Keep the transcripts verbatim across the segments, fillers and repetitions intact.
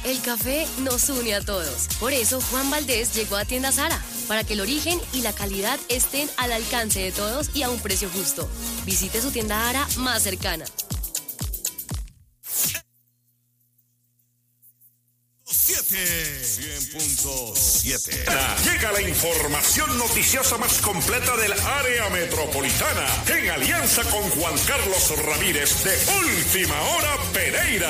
El café nos une a todos. Por eso Juan Valdés llegó a Tienda Zara, para que el origen y la calidad estén al alcance de todos y a un precio justo. Visite su tienda Zara más cercana. cien punto siete. Llega la información noticiosa más completa del área metropolitana en alianza con Juan Carlos Ramírez de Última Hora Pereira.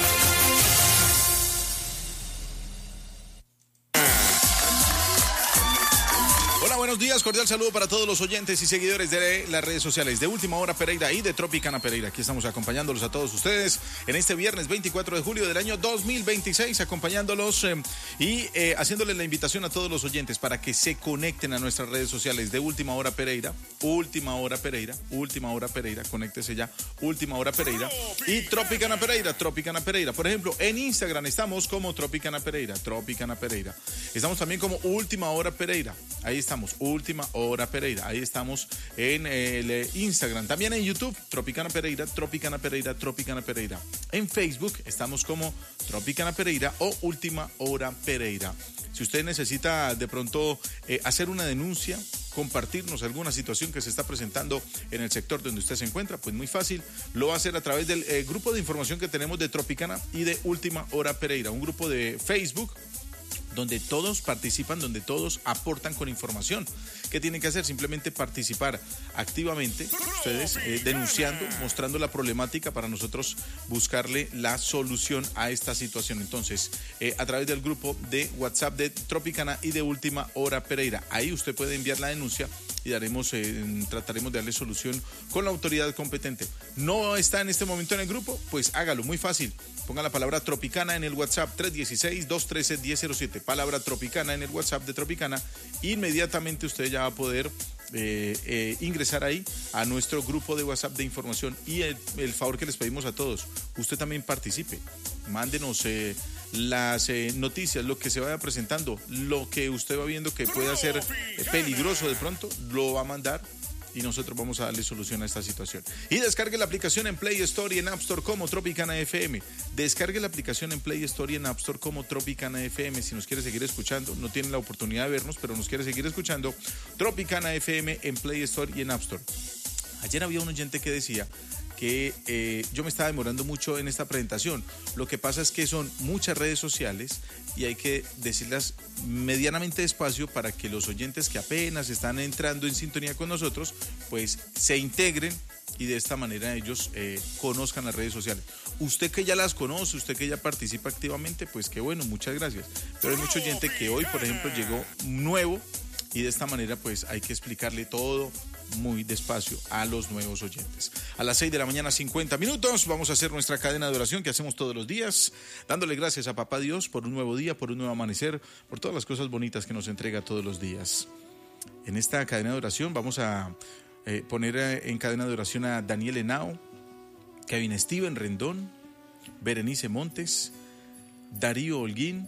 Hola, buenos días, cordial saludo para todos los oyentes y seguidores de las redes sociales de Última Hora Pereira y de Tropicana Pereira. Aquí estamos acompañándolos a todos ustedes en este viernes veinticuatro de julio del año dos mil veintiséis, acompañándolos eh, y eh, haciéndoles la invitación a todos los oyentes para que se conecten a nuestras redes sociales de Última Hora Pereira, Última Hora Pereira, Última Hora Pereira, conéctese ya, Última Hora Pereira y Tropicana Pereira, Tropicana Pereira. Por ejemplo, en Instagram estamos como Tropicana Pereira, Tropicana Pereira. Estamos también como Última Hora Pereira, ahí estamos. Última Hora Pereira, ahí estamos en el Instagram, también en YouTube, Tropicana Pereira, Tropicana Pereira, Tropicana Pereira. En Facebook estamos como Tropicana Pereira o Última Hora Pereira. Si usted necesita de pronto eh, hacer una denuncia, compartirnos alguna situación que se está presentando en el sector donde usted se encuentra, pues muy fácil, lo va a hacer a través del eh, grupo de información que tenemos de Tropicana y de Última Hora Pereira, un grupo de Facebook donde todos participan, donde todos aportan con información. ¿Qué tienen que hacer? Simplemente participar activamente, ustedes eh, denunciando, mostrando la problemática para nosotros buscarle la solución a esta situación. Entonces, eh, a través del grupo de WhatsApp de Tropicana y de Última Hora Pereira, ahí usted puede enviar la denuncia y daremos, eh, trataremos de darle solución con la autoridad competente. ¿No está en este momento en el grupo? Pues hágalo, muy fácil. Ponga la palabra Tropicana en el WhatsApp tres uno seis, dos uno tres, uno cero cero siete. Palabra Tropicana en el WhatsApp de Tropicana. Inmediatamente usted ya va a poder eh, eh, ingresar ahí a nuestro grupo de WhatsApp de información. Y el, el favor que les pedimos a todos, usted también participe. Mándenos eh, las eh, noticias, lo que se vaya presentando, lo que usted va viendo que pueda ser eh, peligroso de pronto, lo va a mandar. Y nosotros vamos a darle solución a esta situación. Y descargue la aplicación en Play Store y en App Store como Tropicana F M. Descargue la aplicación en Play Store y en App Store como Tropicana F M. Si nos quiere seguir escuchando, no tiene la oportunidad de vernos, pero nos quiere seguir escuchando, Tropicana F M en Play Store y en App Store. Ayer había un oyente que decía que eh, yo me estaba demorando mucho en esta presentación. Lo que pasa es que son muchas redes sociales y hay que decirlas medianamente despacio para que los oyentes que apenas están entrando en sintonía con nosotros, pues se integren y de esta manera ellos eh, conozcan las redes sociales. Usted que ya las conoce, usted que ya participa activamente, pues qué bueno, muchas gracias. Pero hay mucha oyente que hoy, por ejemplo, llegó nuevo y de esta manera pues hay que explicarle todo muy despacio a los nuevos oyentes. A las seis de la mañana, cincuenta minutos, vamos a hacer nuestra cadena de oración que hacemos todos los días, dándole gracias a Papá Dios por un nuevo día, por un nuevo amanecer, por todas las cosas bonitas que nos entrega todos los días. En esta cadena de oración vamos a eh, poner en cadena de oración a Daniel Henao, Kevin Steven Rendón, Berenice Montes, Darío Holguín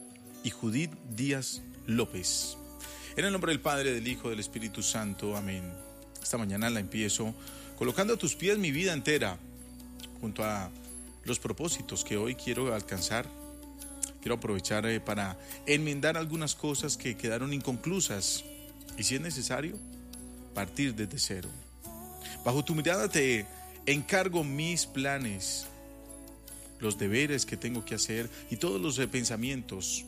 y Judith Díaz López. En el nombre del Padre, del Hijo, del Espíritu Santo. Amén. Esta mañana la empiezo colocando a tus pies mi vida entera, junto a los propósitos que hoy quiero alcanzar. Quiero aprovechar eh, para enmendar algunas cosas que quedaron inconclusas y, si es necesario, partir desde cero. Bajo tu mirada te encargo mis planes, los deberes que tengo que hacer y todos los eh, pensamientos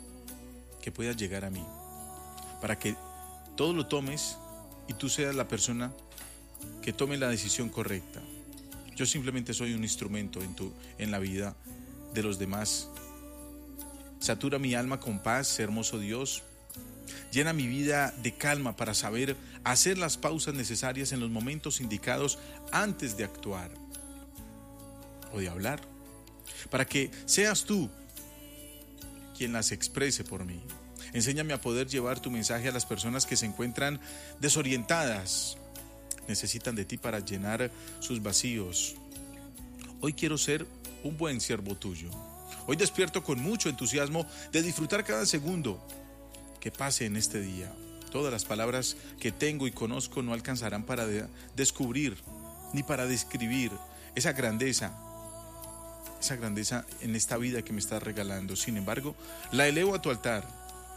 que puedan llegar a mí, para que todo lo tomes y tú seas la persona que tome la decisión correcta. Yo simplemente soy un instrumento en, tu, en la vida de los demás. Satura mi alma con paz, hermoso Dios. Llena mi vida de calma para saber hacer las pausas necesarias en los momentos indicados antes de actuar o de hablar, para que seas tú quien las exprese por mí. Enséñame a poder llevar tu mensaje a las personas que se encuentran desorientadas, necesitan de ti para llenar sus vacíos. Hoy quiero ser un buen siervo tuyo. Hoy despierto con mucho entusiasmo de disfrutar cada segundo que pase en este día. Todas las palabras que tengo y conozco no alcanzarán para de- descubrir ni para describir esa grandeza, esa grandeza en esta vida que me estás regalando. Sin embargo, la elevo a tu altar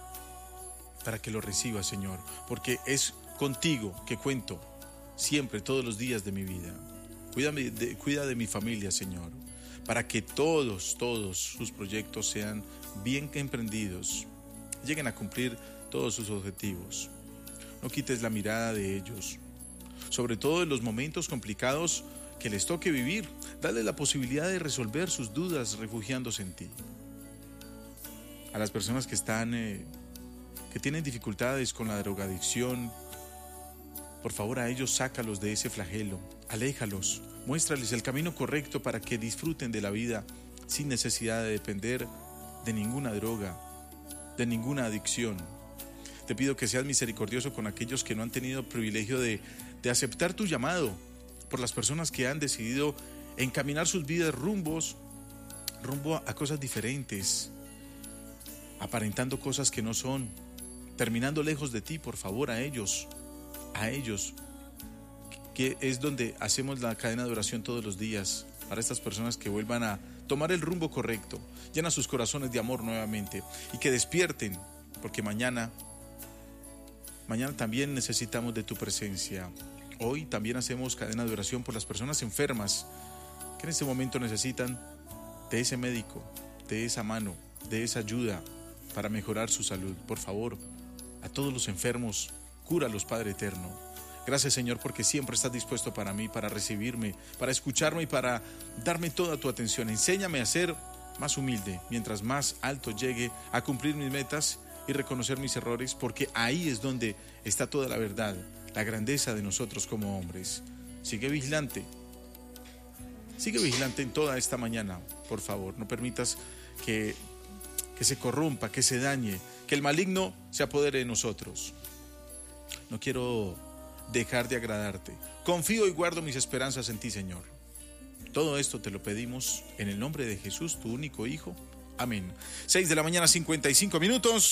para que lo recibas, Señor, porque es contigo que cuento siempre, todos los días de mi vida. Cuídame de, cuida de mi familia, Señor, para que todos, todos sus proyectos sean bien emprendidos, lleguen a cumplir todos sus objetivos. No quites la mirada de ellos, sobre todo en los momentos complicados que les toque vivir. Dale la posibilidad de resolver sus dudas refugiándose en ti. A las personas que están, eh, que tienen dificultades con la drogadicción, por favor a ellos sácalos de ese flagelo, aléjalos, muéstrales el camino correcto para que disfruten de la vida sin necesidad de depender de ninguna droga, de ninguna adicción. Te pido que seas misericordioso con aquellos que no han tenido el privilegio de, de aceptar tu llamado, por las personas que han decidido encaminar sus vidas rumbos, rumbo a, a cosas diferentes, aparentando cosas que no son, terminando lejos de ti. Por favor, a ellos, a ellos, que es donde hacemos la cadena de oración todos los días, para estas personas que vuelvan a tomar el rumbo correcto, llena sus corazones de amor nuevamente y que despierten, porque mañana, mañana también necesitamos de tu presencia. Hoy también hacemos cadena de oración por las personas enfermas que en este momento necesitan de ese médico, de esa mano, de esa ayuda para mejorar su salud. Por favor, a todos los enfermos, cúralos, Padre eterno. Gracias, Señor, porque siempre estás dispuesto para mí, para recibirme, para escucharme y para darme toda tu atención. Enséñame a ser más humilde, mientras más alto llegue a cumplir mis metas y reconocer mis errores, porque ahí es donde está toda la verdad, la grandeza de nosotros como hombres. Sigue vigilante, sigue vigilante en toda esta mañana, por favor. No permitas que, que se corrompa, que se dañe, que el maligno se apodere de nosotros. No quiero dejar de agradarte. Confío y guardo mis esperanzas en ti, Señor. Todo esto te lo pedimos en el nombre de Jesús, tu único Hijo. Amén. seis de la mañana, cincuenta y cinco minutos.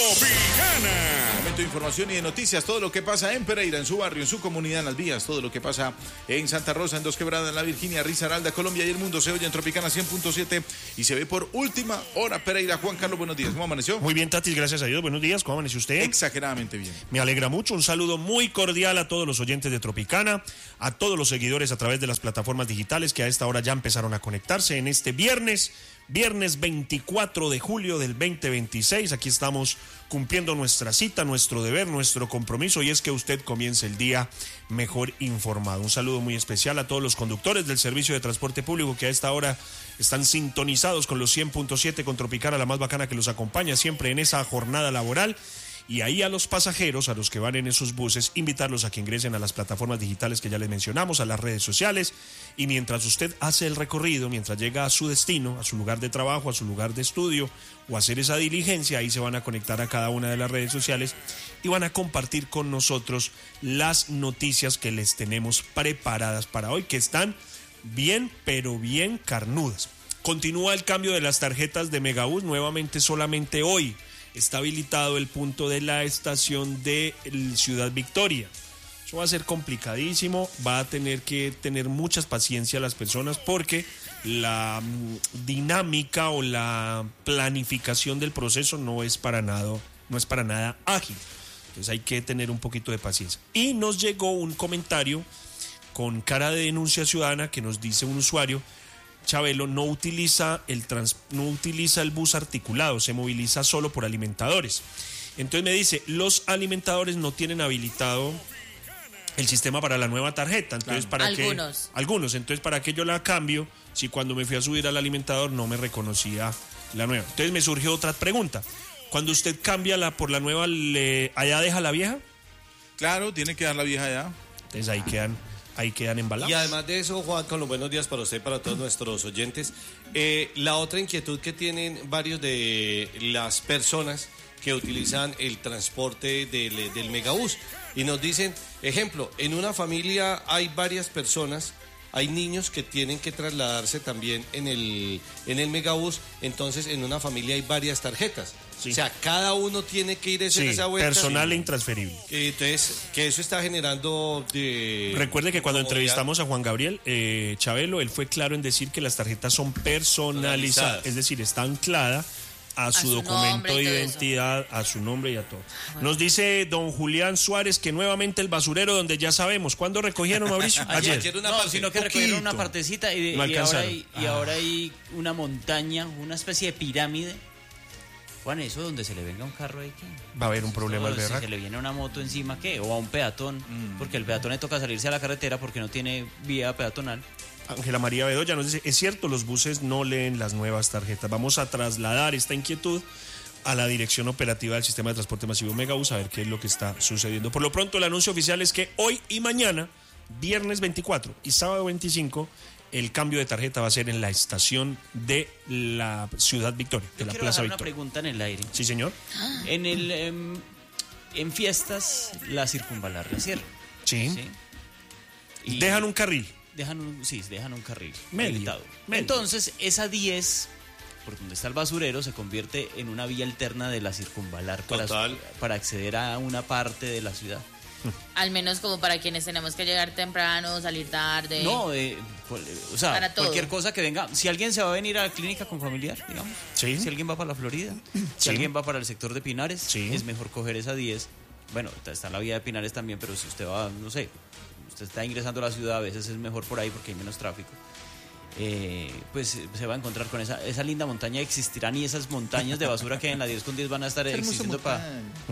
Tropicana. Momento de información y de noticias. Todo lo que pasa en Pereira, en su barrio, en su comunidad, en las vías. Todo lo que pasa en Santa Rosa, en Dos Quebradas, en La Virginia, Risaralda, Colombia y el mundo. Se oye en Tropicana cien punto siete y se ve por última hora Pereira. Juan Carlos, buenos días. ¿Cómo amaneció? Muy bien, Tatis, gracias a Dios. Buenos días. ¿Cómo amaneció usted? Exageradamente bien. Me alegra mucho. Un saludo muy cordial a todos los oyentes de Tropicana, a todos los seguidores a través de las plataformas digitales que a esta hora ya empezaron a conectarse en este viernes. Viernes veinticuatro de julio del veinte veintiséis, aquí estamos cumpliendo nuestra cita, nuestro deber, nuestro compromiso, y es que usted comience el día mejor informado. Un saludo muy especial a todos los conductores del servicio de transporte público que a esta hora están sintonizados con los cien punto siete con Tropicana, la más bacana que los acompaña siempre en esa jornada laboral. Y ahí a los pasajeros, a los que van en esos buses, invitarlos a que ingresen a las plataformas digitales que ya les mencionamos, a las redes sociales, y mientras usted hace el recorrido, mientras llega a su destino, a su lugar de trabajo, a su lugar de estudio, o hacer esa diligencia, ahí se van a conectar a cada una de las redes sociales y van a compartir con nosotros las noticias que les tenemos preparadas para hoy, que están bien, pero bien carnudas. Continúa el cambio de las tarjetas de Megabús, nuevamente solamente hoy está habilitado el punto de la estación de Ciudad Victoria. Eso va a ser complicadísimo, va a tener que tener mucha paciencia las personas porque la dinámica o la planificación del proceso no es para nada, no es para nada ágil. Entonces hay que tener un poquito de paciencia. Y nos llegó un comentario con cara de denuncia ciudadana que nos dice un usuario: Chabelo no utiliza el trans, no utiliza el bus articulado, se moviliza solo por alimentadores. Entonces me dice, los alimentadores no tienen habilitado el sistema para la nueva tarjeta. Entonces, ¿para algunos. qué? Algunos. Entonces, ¿para qué yo la cambio si cuando me fui a subir al alimentador no me reconocía la nueva? Entonces me surgió otra pregunta. Cuando usted cambia la por la nueva, ¿le, ¿allá deja la vieja? Claro, tiene que dar la vieja allá. Entonces ahí quedan... Ahí quedan embalados. Y además de eso, Juan, con los buenos días para usted y para todos nuestros oyentes. Eh, la otra inquietud que tienen varios de las personas que utilizan el transporte del, del Megabús. Y nos dicen, ejemplo, en una familia hay varias personas hay niños que tienen que trasladarse también en el, en el megabús, entonces en una familia hay varias tarjetas. Sí. O sea, cada uno tiene que ir a hacer Sí, esa vuelta. personal Sí. e intransferible. Entonces, que eso está generando de... Recuerde que cuando comodidad. entrevistamos a Juan Gabriel eh, Chabelo, él fue claro en decir que las tarjetas son personalizadas, Personalizadas. es decir, está anclada a su, su documento nombre y de todo identidad, a su nombre y a todo. Nos dice don Julián Suárez que nuevamente el basurero donde ya sabemos. ¿Cuándo recogieron, Mauricio? Ayer, Ayer. ayer una No, parte, sino que poquito. recogieron una partecita y, de- No y ahora alcanzaron. hay, y ahora hay una montaña, una especie de pirámide. Juan, eso donde se le venga un carro ahí, ¿qué? Va a haber un problema al O si berraco. se le viene una moto encima, ¿qué? O a un peatón, porque el peatón le toca salirse a la carretera porque no tiene vía peatonal. Ángela María Bedoya nos dice, es cierto, los buses no leen las nuevas tarjetas. Vamos a trasladar esta inquietud a la Dirección Operativa del Sistema de Transporte Masivo Megabús a ver qué es lo que está sucediendo. Por lo pronto, el anuncio oficial es que hoy y mañana, viernes veinticuatro y sábado veinticinco, el cambio de tarjeta va a ser en la estación de la Ciudad Victoria, de Yo la quiero Plaza dejar una Victoria. pregunta en el aire. Sí, señor. En el em, en fiestas la circunvalar la cierran. Sí. ¿sí? Y Dejan un carril. dejan un sí, dejan un carril Medio, habilitado. medio. Entonces, esa diez por donde está el basurero se convierte en una vía alterna de la circunvalar para, Total. para acceder a una parte de la ciudad. Al menos como para quienes tenemos que llegar temprano, salir tarde. No, eh, cual- o sea, Para todo. cualquier cosa que venga. Si alguien se va a venir a la clínica con familiar, digamos. Sí. Si alguien va para la Florida, si Sí. alguien va para el sector de Pinares, Sí. es mejor coger esa diez. Bueno, está- está la vía de Pinares también, pero si usted va, no sé, usted está ingresando a la ciudad, a veces es mejor por ahí porque hay menos tráfico. Eh, pues eh, se va a encontrar con esa, esa linda montaña. Existirán y esas montañas de basura que en la diez con diez van a estar existiendo pa-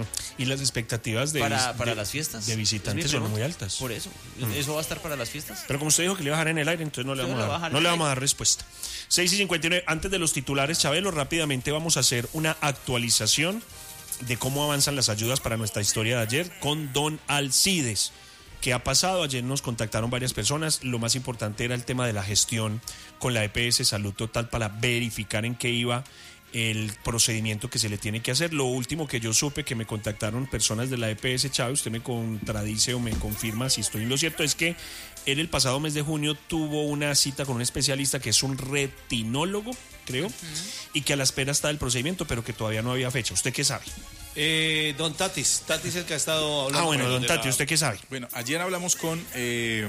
Y las expectativas de, para, vis- para de- las fiestas. de Es mi visitantes son pregunta. muy altas. Por eso, eso va a estar para las fiestas. Pero como usted dijo que le iba a dejar en el aire, entonces no le Yo vamos, lo a, voy a dar, dejar no en le el vamos a aire. dar respuesta. seis y cincuenta y nueve, antes de los titulares, Chabelo, rápidamente vamos a hacer una actualización de cómo avanzan las ayudas para nuestra historia de ayer con don Alcides. ¿Qué ha pasado? Ayer nos contactaron varias personas. Lo más importante era el tema de la gestión con la E P S Salud Total para verificar en qué iba el procedimiento que se le tiene que hacer. Lo último que yo supe, que me contactaron personas de la E P S, Chávez, usted me contradice o me confirma si estoy en lo cierto, es que él el pasado mes de junio tuvo una cita con un especialista que es un retinólogo, creo, y que a la espera está del procedimiento, pero que todavía no había fecha. ¿Usted qué sabe? Eh, don Tatis, Tatis el que ha estado hablando. Ah, bueno, con don de Tati, la- ¿usted qué sabe? Bueno, ayer hablamos con, eh,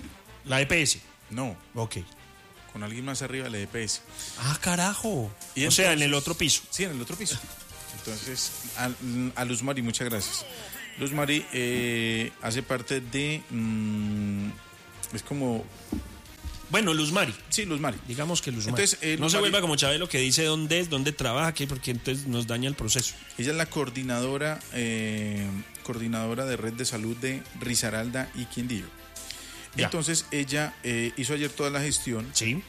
La E P S. no, Ok. con alguien más arriba de la E P S. Ah, carajo. Y o sea, en entonces- el otro piso. Sí, en el otro piso. Entonces, a, a Luz Mari, muchas gracias. Luz Mari eh, hace parte de... mm, es como... Bueno, Luz Mari. Sí, Luz Mari. Digamos que Luz Mari. Entonces, eh, no Luz se Mari- vuelva como Chabelo que dice dónde es, dónde trabaja, qué, porque entonces nos daña el proceso. Ella es la coordinadora, eh, coordinadora de Red de Salud de Risaralda y Quindío. Ya. Entonces, ella eh, hizo ayer toda la gestión Sí,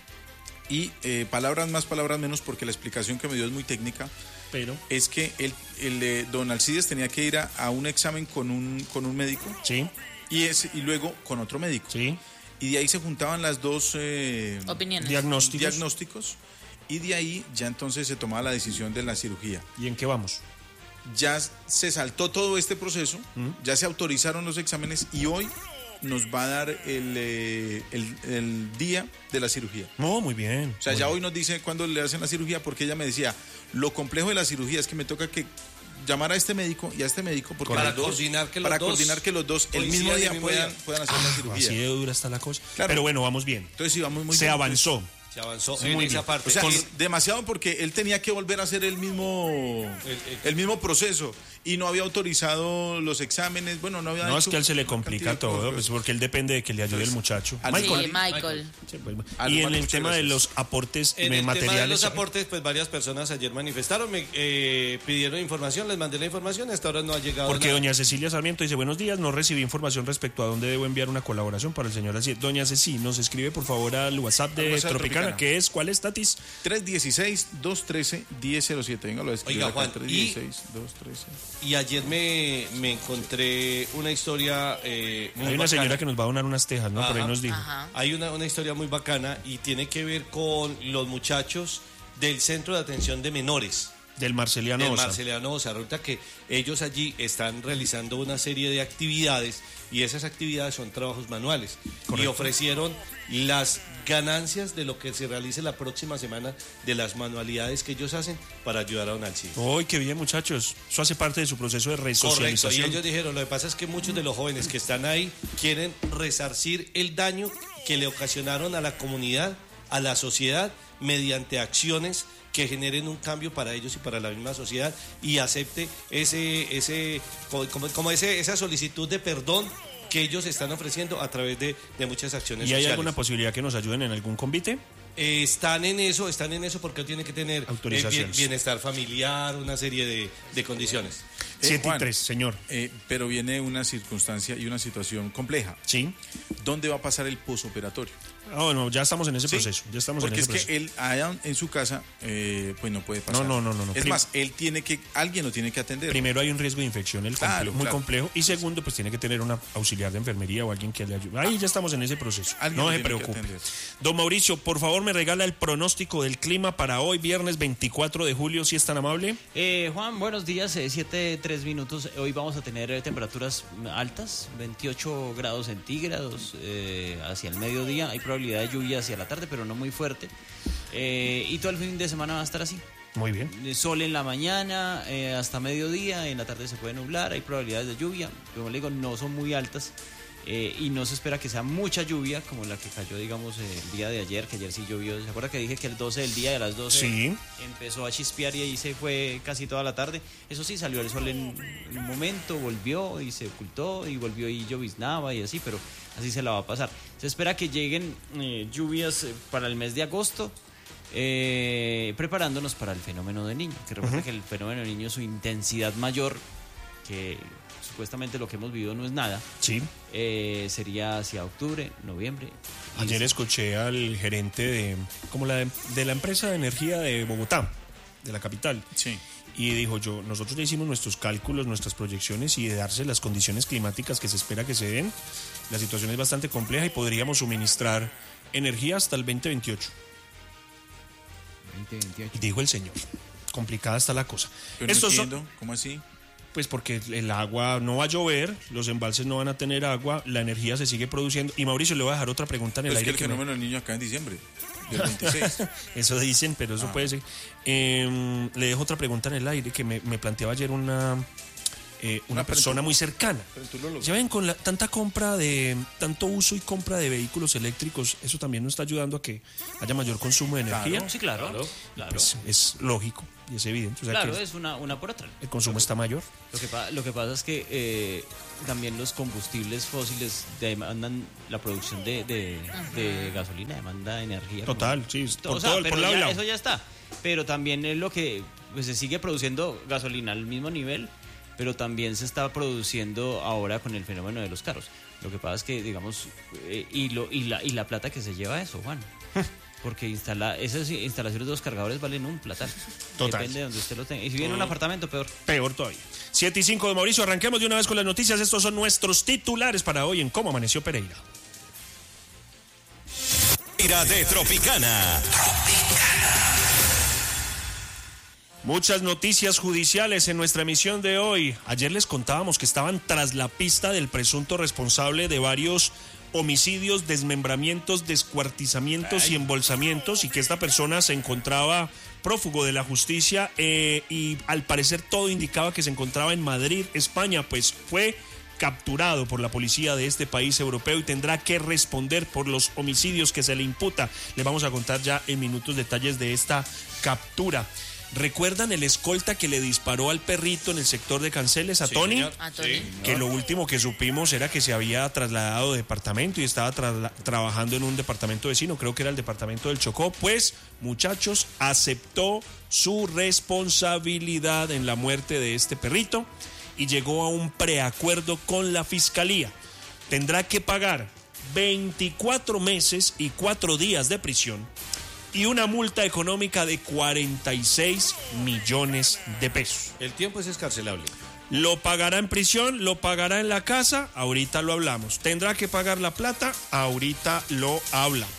y eh, palabras más, palabras menos, porque la explicación que me dio es muy técnica, pero... es que el, el eh, don Alcides tenía que ir a, a un examen con un, con un médico Sí, y, ese, y luego con otro médico. sí. Y de ahí se juntaban las dos eh, Opiniones. Diagnósticos. diagnósticos y de ahí ya entonces se tomaba la decisión de la cirugía. ¿Y en qué vamos? Ya se saltó todo este proceso, ya se autorizaron los exámenes y hoy nos va a dar el, eh, el, el día de la cirugía. No, muy bien. O sea, muy ya bien. hoy nos dice cuándo le hacen la cirugía, porque ella me decía, lo complejo de la cirugía es que me toca que llamar a este médico y a este médico porque Para los dos- coordinar que los para dos coordinar que los dos el coincidan mismo el día mismo puedan, día. puedan hacer la cirugía. Así de dura está la cosa. Claro. Pero bueno, vamos bien. Entonces íbamos muy Se bien. avanzó. Se avanzó Sí, en muy esa bien. parte. O sea, Con- y demasiado porque él tenía que volver a hacer el mismo El- el- el mismo proceso y no había autorizado los exámenes, bueno, no había No, es hecho que a él se le una complica cantidad de todo, cosas. pues porque él depende de que le ayude el muchacho. al- Sí, Michael. Michael. Sí, pues, Ah, y en Luz, el muchas tema de gracias. los aportes En de el materiales. tema de los ¿sabe? aportes, pues varias personas ayer manifestaron, me eh, pidieron información, les mandé la información, hasta ahora no ha llegado Porque nada. doña Cecilia Sarmiento dice, buenos días, no recibí información respecto a dónde debo enviar una colaboración para el señor Alcides. Doña Ceci, nos escribe por favor al WhatsApp de Al WhatsApp Tropicana, Tropicana. que es, ¿cuál es, Tatis? tres uno seis, dos uno tres, uno cero cero siete. Venga, lo escribo Oiga, acá, Juan, tres y- uno seis, dos uno tres. Y ayer me, me encontré una historia eh, muy Hay una bacana. señora que nos va a donar unas tejas, ¿no? Por ahí Ajá. nos dijo. Ajá. Hay una, una historia muy bacana y tiene que ver con los muchachos del Centro de Atención de Menores. Del Marceliano del Osa. Marceliano Osa. Resulta que ellos allí están realizando una serie de actividades y esas actividades son trabajos manuales. Correcto. Y ofrecieron las ganancias de lo que se realice la próxima semana de las manualidades que ellos hacen para ayudar a don Alcides. ¡Uy, qué bien, muchachos! Eso hace parte de su proceso de Correcto, resocialización. y ellos dijeron, lo que pasa es que muchos de los jóvenes que están ahí quieren resarcir el daño que le ocasionaron a la comunidad, a la sociedad, mediante acciones que generen un cambio para ellos y para la misma sociedad y acepte ese, ese, como, como ese, esa solicitud de perdón que ellos están ofreciendo a través de, de muchas acciones ¿Y hay sociales. alguna posibilidad que nos ayuden en algún convite? Eh, están en eso, están en eso porque tiene que tener eh, Autorizaciones. bien- bienestar familiar, una serie de, de condiciones. siete y Juan, tres, señor. Eh, pero viene una circunstancia y una situación compleja. Sí. ¿Dónde va a pasar el posoperatorio? Oh, no, ya estamos en ese Sí, proceso. Ya estamos Porque en es ese proceso. que él allá en su casa, eh, pues no puede pasar. No, no, no, no, no. Es Prim- más, él tiene que, alguien lo tiene que atender. Primero hay un riesgo de infección el Claro, complejo, muy claro. complejo. Y segundo, pues tiene que tener una auxiliar de enfermería o alguien que le ayude. Ahí ya estamos en ese proceso. Alguien No lo se tiene que preocupe. atender. Don Mauricio, por favor, me regala el pronóstico del clima para hoy, viernes veinticuatro de julio, si es tan amable. Eh, Juan, buenos días, eh, siete, tres minutos. Hoy vamos a tener eh, temperaturas altas, veintiocho grados centígrados eh, hacia el mediodía. Hay probabilidad de lluvia hacia la tarde, pero no muy fuerte. Eh, y todo el fin de semana va a estar así. Muy bien. Eh, Sol en la mañana eh, hasta mediodía, en la tarde se puede nublar, hay probabilidades de lluvia. Como le digo, no son muy altas. Eh, y no se espera que sea mucha lluvia como la que cayó, digamos, eh, el día de ayer, que ayer sí llovió. ¿Se acuerda que dije que el doce del día de las doce Sí. empezó a chispear y ahí se fue casi toda la tarde? Eso sí, salió el sol en un momento, volvió y se ocultó y volvió y lloviznaba y así, pero así se la va a pasar. Se espera que lleguen eh, lluvias eh, para el mes de agosto. Eh, preparándonos para el fenómeno de Niño, que recuerda que el fenómeno de Niño, su intensidad mayor, que supuestamente lo que hemos vivido no es nada, Sí. eh, sería hacia octubre, noviembre. y Ayer escuché al gerente de, como la de, de la empresa de energía de Bogotá, de la capital. Sí. Y dijo yo, nosotros ya hicimos nuestros cálculos, nuestras proyecciones y de darse las condiciones climáticas que se espera que se den, la situación es bastante compleja y podríamos suministrar energía hasta el veinte veintiocho. veinte veintiocho. Dijo el señor. Complicada está la cosa. Pero no Estos son- entiendo, ¿cómo así? pues porque el agua no va a llover, los embalses no van a tener agua, la energía se sigue produciendo. Y Mauricio, le voy a dejar otra pregunta en el Pues es que aire. el que me- fenómeno del niño acá en diciembre, del veintiséis. Eso dicen, pero eso Ah. puede ser. Eh, le dejo otra pregunta en el aire que me, me planteaba ayer una, eh, una Ah, pero persona tú- muy cercana. Pero tú lo logras. Ya ven, con la, tanta compra de, tanto uso y compra de vehículos eléctricos, eso también nos está ayudando a que haya mayor consumo de energía. Sí, claro. Claro, Pues es lógico y es evidente. O sea claro, que es una, una por otra. el consumo está mayor. Lo que, pa- lo que pasa es que eh, también los combustibles fósiles demandan la producción de, de, de gasolina, demanda energía. Total, sí, por O sea, todo el- pero por lado y ya, lado. eso ya está. Pero también es lo que pues, se sigue produciendo gasolina al mismo nivel, pero también se está produciendo ahora con el fenómeno de los carros. Lo que pasa es que, digamos, eh, y, lo, y, la, y la plata que se lleva eso, Juan. Porque instala, esas instalaciones de los cargadores valen un platal. Total. Depende de donde usted lo tenga. Y si viene en un apartamento, peor. Peor todavía. siete y cinco de Mauricio, arranquemos de una vez con las noticias. Estos son nuestros titulares para hoy en Cómo Amaneció Pereira. Pereira de Tropicana. Muchas noticias judiciales en nuestra emisión de hoy. Ayer les contábamos que estaban tras la pista del presunto responsable de varios homicidios, desmembramientos, descuartizamientos y embolsamientos, y que esta persona se encontraba prófugo de la justicia eh, y al parecer todo indicaba que se encontraba en Madrid, España. Pues fue capturado por la policía de este país europeo y tendrá que responder por los homicidios que se le imputa. Les vamos a contar ya en minutos detalles de esta captura. ¿Recuerdan el escolta que le disparó al perrito en el sector de Canceles a Sí, Tony? señor. A Tony. Sí. Que lo último que supimos era que se había trasladado de departamento y estaba trasla- trabajando en un departamento vecino, creo que era el departamento del Chocó. Pues, muchachos, aceptó su responsabilidad en la muerte de este perrito y llegó a un preacuerdo con la fiscalía. Tendrá que pagar veinticuatro meses y cuatro días de prisión y una multa económica de cuarenta y seis millones de pesos. El tiempo es escarcelable. ¿Lo pagará en prisión? ¿Lo pagará en la casa? Ahorita lo hablamos. ¿Tendrá que pagar la plata? Ahorita lo habla.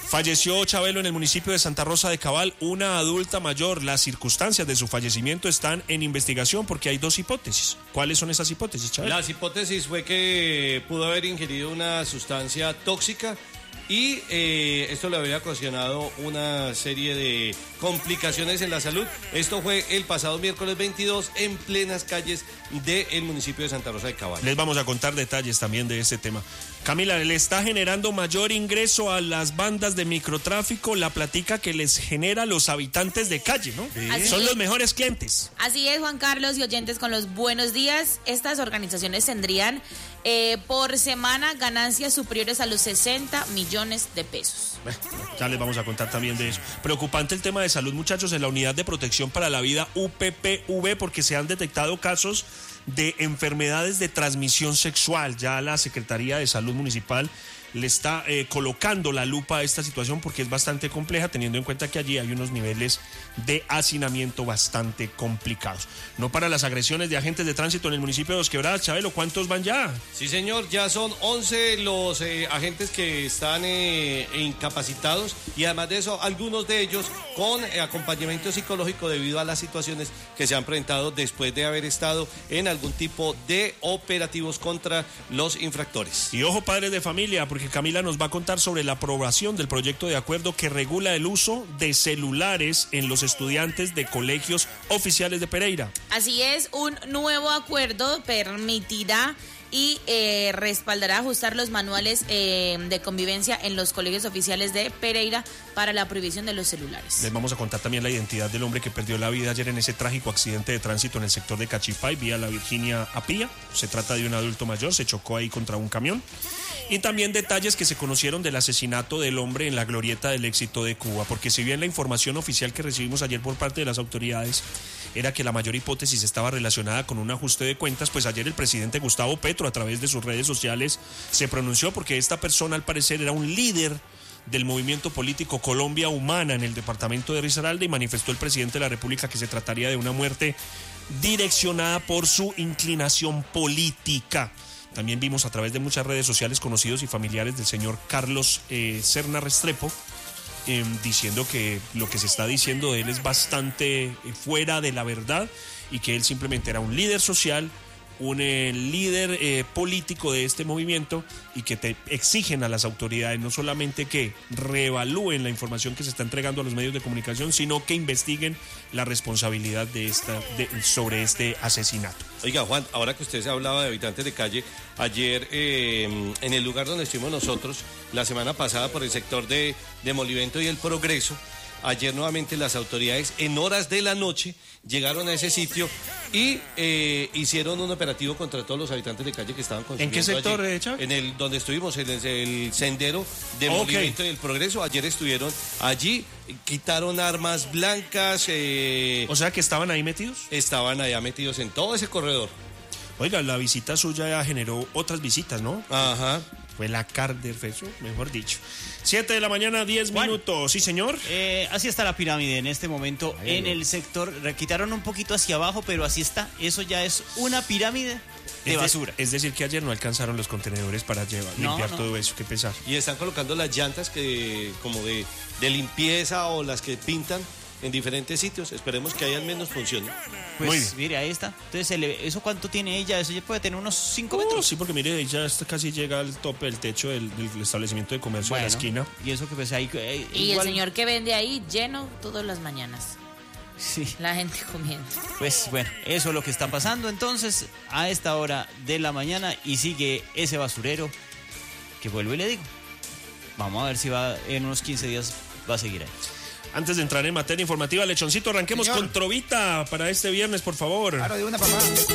Falleció Chabelo en el municipio de Santa Rosa de Cabal, una adulta mayor. Las circunstancias de su fallecimiento están en investigación porque hay dos hipótesis. ¿Cuáles son esas hipótesis, Chabelo? Las hipótesis fue que pudo haber ingerido una sustancia tóxica y eh, esto le había ocasionado una serie de complicaciones en la salud. Esto fue el pasado miércoles veintidós en plenas calles del municipio de Santa Rosa de Cabal. Les vamos a contar detalles también de este tema. Camila, le está generando mayor ingreso a las bandas de microtráfico la platica que les genera a los habitantes de calle, ¿no? Así Son es. los mejores clientes. Así es, Juan Carlos y oyentes con los buenos días. Estas organizaciones tendrían eh, por semana ganancias superiores a los sesenta millones de pesos. Bueno, ya les vamos a contar también de eso. Preocupante el tema de salud, muchachos, en la Unidad de Protección para la Vida U P P V, porque se han detectado casos de enfermedades de transmisión sexual. Ya la Secretaría de Salud Municipal le está eh, colocando la lupa a esta situación porque es bastante compleja, teniendo en cuenta que allí hay unos niveles de hacinamiento bastante complicados. No para las agresiones de agentes de tránsito en el municipio de Dos Quebradas. Chabelo, ¿cuántos van ya? Sí, señor, ya son once los eh, agentes que están eh, incapacitados y además de eso, algunos de ellos con eh, acompañamiento psicológico debido a las situaciones que se han presentado después de haber estado en algún tipo de operativos contra los infractores. Y ojo, padres de familia, porque Camila nos va a contar sobre la aprobación del proyecto de acuerdo que regula el uso de celulares en los estudiantes de colegios oficiales de Pereira. Así es, un nuevo acuerdo permitirá y eh, respaldará ajustar los manuales eh, de convivencia en los colegios oficiales de Pereira para la prohibición de los celulares. Les vamos a contar también la identidad del hombre que perdió la vida ayer en ese trágico accidente de tránsito en el sector de Cachipay, vía la Virginia Apía. Se trata de un adulto mayor, se chocó ahí contra un camión. Y también detalles que se conocieron del asesinato del hombre en la glorieta del Éxito de Cuba, porque si bien la información oficial que recibimos ayer por parte de las autoridades era que la mayor hipótesis estaba relacionada con un ajuste de cuentas, pues ayer el presidente Gustavo Petro a través de sus redes sociales se pronunció porque esta persona al parecer era un líder del movimiento político Colombia Humana en el departamento de Risaralda y manifestó el presidente de la República que se trataría de una muerte direccionada por su inclinación política. También vimos a través de muchas redes sociales conocidos y familiares del señor Carlos eh, Serna Restrepo eh, diciendo que lo que se está diciendo de él es bastante eh, fuera de la verdad y que él simplemente era un líder social, un eh, líder eh, político de este movimiento y que te exigen a las autoridades no solamente que reevalúen la información que se está entregando a los medios de comunicación, sino que investiguen la responsabilidad de esta de, sobre este asesinato. Oiga, Juan, ahora que usted se hablaba de habitantes de calle, ayer eh, en el lugar donde estuvimos nosotros, la semana pasada por el sector de, de Molivento y El Progreso, ayer nuevamente las autoridades en horas de la noche llegaron a ese sitio y eh, hicieron un operativo contra todos los habitantes de calle que estaban consumiendo. ¿En qué sector, allí, eh, Chávez? En el donde estuvimos, en el, el sendero de Okay. Molivento y El Progreso. Ayer estuvieron allí, quitaron armas blancas. Eh, O sea que estaban ahí metidos. estaban allá metidos en todo ese corredor. Oiga, la visita suya ya generó otras visitas, ¿no? Ajá. Fue la Carder Feso, mejor dicho. Siete de la mañana, diez Juan. minutos. Sí, señor. Eh, así está la pirámide en este momento en el sector. Quitaron un poquito hacia abajo, pero así está. Eso ya es una pirámide de Es basura. Es decir, que ayer no alcanzaron los contenedores para llevar, No, limpiar no. todo eso. Qué pesar. Y están colocando las llantas que como de, de limpieza o las que pintan en diferentes sitios. Esperemos que ahí al menos funcione. Pues Muy bien. mire, ahí está. Entonces, se le- ¿eso cuánto tiene ella? Eso ya puede tener unos cinco Uh, metros. sí, porque mire, ya está casi llega al tope del techo del, del establecimiento de comercio de la Bueno, esquina. Y eso que pues ahí... eh, Y igual- el señor que vende ahí lleno todas las mañanas. Sí. La gente comiendo. Pues bueno, eso es lo que está pasando entonces a esta hora de la mañana y sigue ese basurero que vuelvo y le digo. Vamos a ver si va en unos quince días va a seguir ahí. Antes de entrar en materia informativa, Lechoncito, arranquemos Señor. con Trovita para este viernes, por favor. Claro, de una papá.